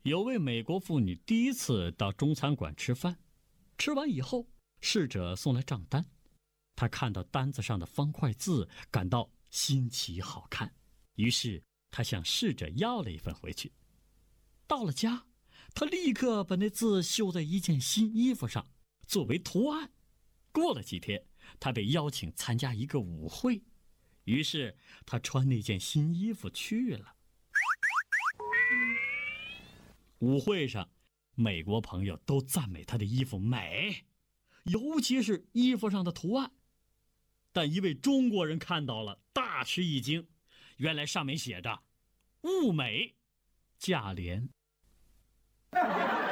有位美国妇女第一次到中餐馆吃饭，吃完以后，侍者送来账单，她看到单子上的方块字，感到新奇好看，于是她向侍者要了一份回去。到了家，她立刻把那字绣在一件新衣服上，作为图案。过了几天，她被邀请参加一个舞会，于是她穿那件新衣服去了。舞会上，美国朋友都赞美她的衣服美，尤其是衣服上的图案。但一位中国人看到了，大吃一惊，原来上面写着"物美价廉"。